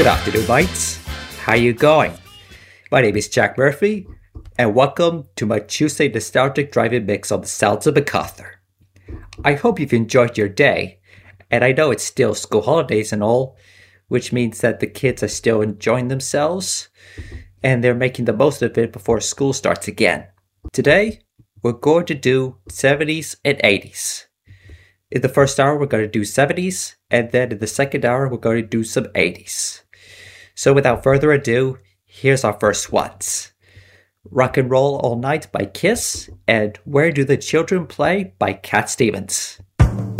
Good afternoon, mates. How you going? My name is Jack Murphy, and welcome to my Tuesday nostalgic drive-in mix on the sounds of MacArthur. I hope you've enjoyed your day, and I know it's still school holidays and all, which means that the kids are still enjoying themselves, and they're making the most of it before school starts again. Today, we're going to do 70s and 80s. In the first hour, we're going to do 70s, and then in the second hour, we're going to do some 80s. So without further ado, here's our first ones. Rock and Roll All Night by Kiss, and Where Do the Children Play by Cat Stevens.